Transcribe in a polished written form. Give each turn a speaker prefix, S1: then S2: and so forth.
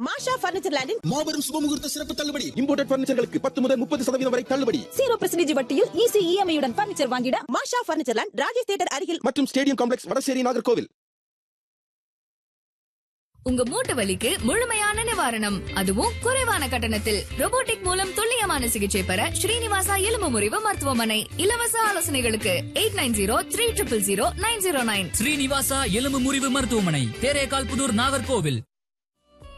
S1: மாஷா furniture லேண்டின்
S2: மாபெரும் சுபமுகூர்த்த சிறப்பு தள்ளுபடி. இம்போர்ட்டட் பர்னிச்சர்களுக்கு 10 முதல் 30% வரை தள்ளுபடி.
S1: 0% வட்டியில் ஈஸி இஎம்ஐ உடன் பர்னிச்சர் வாங்கிட மாஷா பர்னிச்சர் லேண்ட், ராஜேஷ் தியேட்டர் அருகில்
S2: மற்றும் ஸ்டேடியம் காம்ப்ளெக்ஸ், வடசேரி, நாகர்கோவில்.
S3: உங்க மூட்டு வலிக்கு முழுமையான நிவாரணம், அதுவும் குறைவான கட்டணத்தில். ரோபோட்டிக் மூலம் துல்லியமான சிகிச்சை பெற ஸ்ரீனிவாசா எலும்பு முறிவு மருத்துவமனை. இலவச ஆலோசனைகளுக்கு 8903000909.
S4: ஸ்ரீனிவாசா எலும்பு முறிவு மருத்துவமனை, தேரேகால் புதூர், நாகர்கோவில்.